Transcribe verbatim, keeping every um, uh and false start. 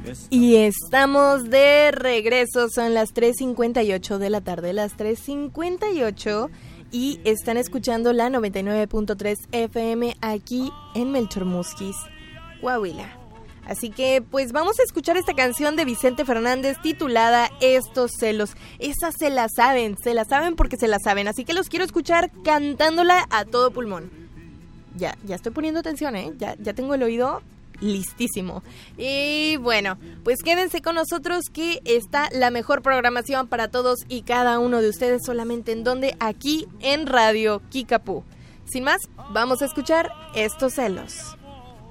Y estamos de regreso, son las tres cincuenta y ocho de la tarde, las tres cincuenta y ocho, y están escuchando la noventa y nueve punto tres F M aquí en Melchor Musquis, Coahuila. Así que pues vamos a escuchar esta canción de Vicente Fernández titulada Estos celos. Esa se la saben, se la saben porque se la saben, así que los quiero escuchar cantándola a todo pulmón. Ya, ya estoy poniendo atención, ¿eh? Ya, ya tengo el oído listísimo. Y bueno, pues quédense con nosotros que está la mejor programación para todos y cada uno de ustedes, solamente en donde, aquí en Radio Kickapoo. Sin más, vamos a escuchar Estos celos.